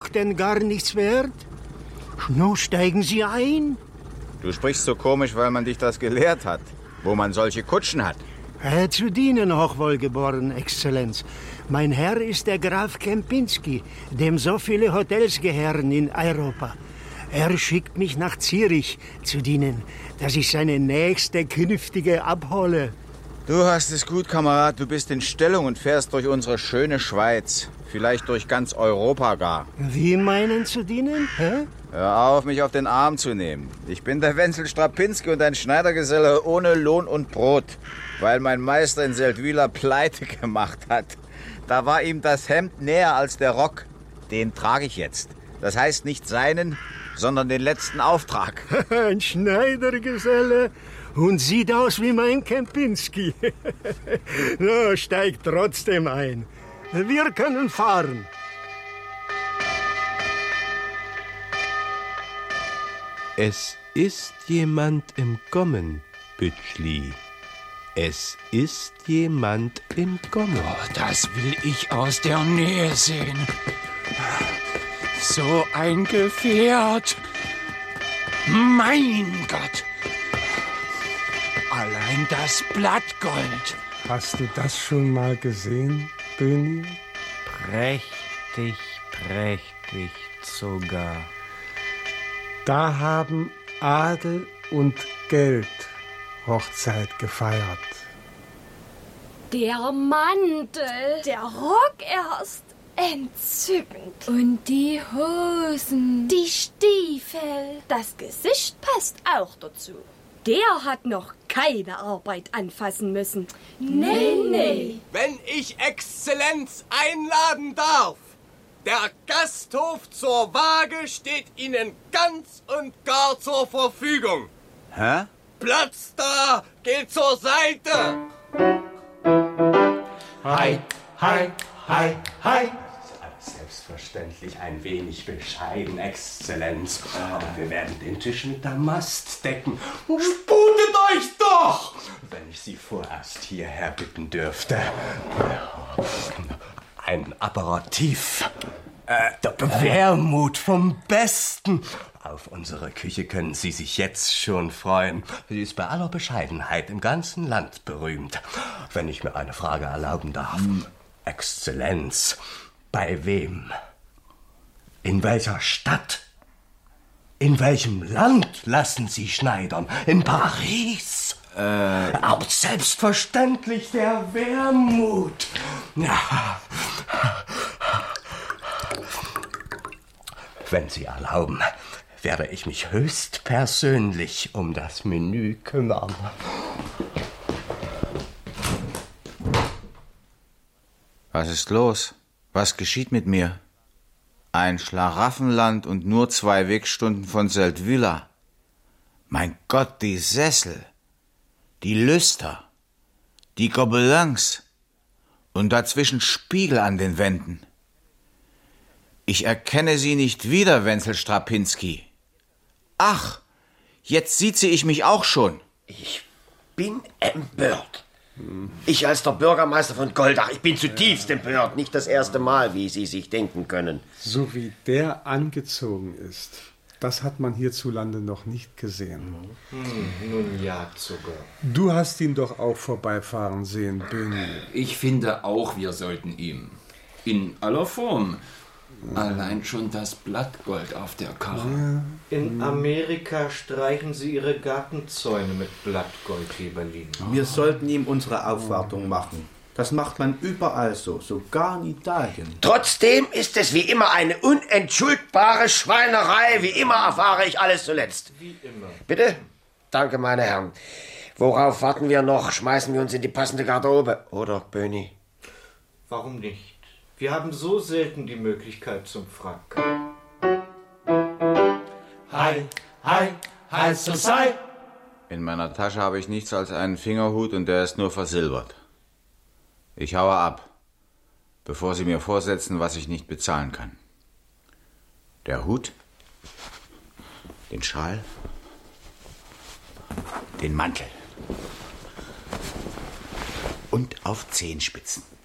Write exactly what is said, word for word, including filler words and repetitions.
denn gar nichts wert? Nun steigen Sie ein. Du sprichst so komisch, weil man dich das gelehrt hat, wo man solche Kutschen hat. Äh, zu dienen, hochwohlgeboren, Exzellenz. Mein Herr ist der Graf Kempinski, dem so viele Hotels gehören in Europa. Er schickt mich nach Zürich zu dienen, dass ich seine nächste Künftige abhole. Du hast es gut, Kamerad. Du bist in Stellung und fährst durch unsere schöne Schweiz. Vielleicht durch ganz Europa gar. Wie meinen zu dienen? Hä? Hör auf, mich auf den Arm zu nehmen. Ich bin der Wenzel Strapinski und ein Schneidergeselle ohne Lohn und Brot, weil mein Meister in Seldwyla Pleite gemacht hat. Da war ihm das Hemd näher als der Rock. Den trage ich jetzt. Das heißt nicht seinen, sondern den letzten Auftrag. Ein Schneidergeselle und sieht aus wie mein Kempinski. No, steigt trotzdem ein. Wir können fahren. Es ist jemand im Kommen, Bütschli. Es ist jemand im Kommen. Oh, das will ich aus der Nähe sehen. So ein Gefährt. Mein Gott. Allein das Blattgold. Hast du das schon mal gesehen, Böni? Prächtig, prächtig sogar. Da haben Adel und Geld Hochzeit gefeiert. Der Mantel, der Rock erst. Entzückend. Und die Hosen, die Stiefel. Das Gesicht passt auch dazu. Der hat noch keine Arbeit anfassen müssen. Nee, nee. Wenn ich Exzellenz einladen darf, der Gasthof zur Waage steht Ihnen ganz und gar zur Verfügung. Hä? Platz da, geht zur Seite. Hi, hi, hi, hi. Selbstverständlich ein wenig bescheiden, Exzellenz. Aber wir werden den Tisch mit Damast decken. Sputet euch doch! Wenn ich Sie vorerst hierher bitten dürfte. Ein Aperitif. Äh, der Wermut vom Besten. Auf unsere Küche können Sie sich jetzt schon freuen. Sie ist bei aller Bescheidenheit im ganzen Land berühmt. Wenn ich mir eine Frage erlauben darf. Hm. Exzellenz, bei wem? In welcher Stadt? In welchem Land lassen Sie schneidern? In Paris? Äh. Aber selbstverständlich der Wermut. Ja. Wenn Sie erlauben, werde ich mich höchstpersönlich um das Menü kümmern. Was ist los? Was geschieht mit mir? Ein Schlaraffenland und nur zwei Wegstunden von Seldwyla. Mein Gott, die Sessel, die Lüster, die Gobelins und dazwischen Spiegel an den Wänden. Ich erkenne sie nicht wieder, Wenzel Strapinski. Ach, jetzt sieht ich mich auch schon. Ich bin empört. Ich als der Bürgermeister von Goldach, ich bin zutiefst empört. Nicht das erste Mal, wie Sie sich denken können. So wie der angezogen ist, das hat man hierzulande noch nicht gesehen. Hm, nun ja, sogar. Du hast ihn doch auch vorbeifahren sehen, Böni. Ich finde auch, wir sollten ihm. In aller Form. Allein schon das Blattgold auf der Karre. In Amerika streichen sie ihre Gartenzäune mit Blattgold, lieber Lin. Wir sollten ihm unsere Aufwartung machen. Das macht man überall so, sogar in Italien. Trotzdem ist es wie immer eine unentschuldbare Schweinerei. Wie immer erfahre ich alles zuletzt. Wie immer. Bitte? Danke, meine Herren. Worauf warten wir noch? Schmeißen wir uns in die passende Garderobe. Oder, Böni? Warum nicht? Wir haben so selten die Möglichkeit zum Frack. Hi, hi, hi, so sei. In meiner Tasche habe ich nichts als einen Fingerhut und der ist nur versilbert. Ich haue ab, bevor Sie mir vorsetzen, was ich nicht bezahlen kann. Der Hut, den Schal, den Mantel und auf Zehenspitzen.